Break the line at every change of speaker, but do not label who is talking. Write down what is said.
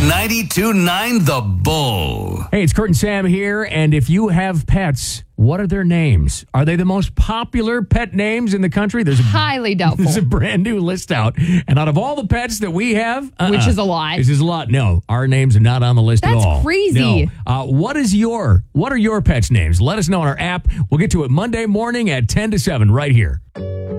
92.9 The Bull.
Hey, it's Kurt and Sam here, and if you have pets, what are their names? Are they the most popular pet names in the country?
Highly doubtful.
There's a brand new list out, and out of all the pets that we have...
Which is a lot.
This is a lot. No, our names are not on the list at all.
That's crazy.
No. What are your pets' names? Let us know on our app. We'll get to it Monday morning at 10 to 7 right here.